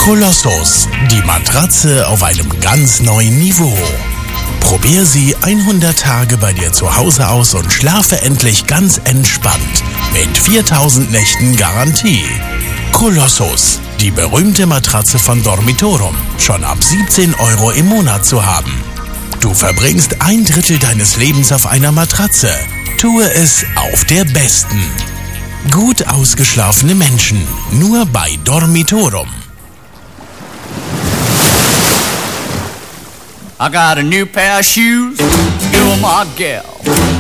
Kolossus, die Matratze auf einem ganz neuen Niveau. Probier sie 100 Tage bei dir zu Hause aus und schlafe endlich ganz entspannt mit 4000 Nächten Garantie. Kolossus, die berühmte Matratze von Dormitorum, schon ab 17 € im Monat zu haben. Du verbringst 1/3 deines Lebens auf einer Matratze. Tue es auf der besten. Gut ausgeschlafene Menschen, nur bei Dormitorum. I got a new pair of shoes, you're my gal.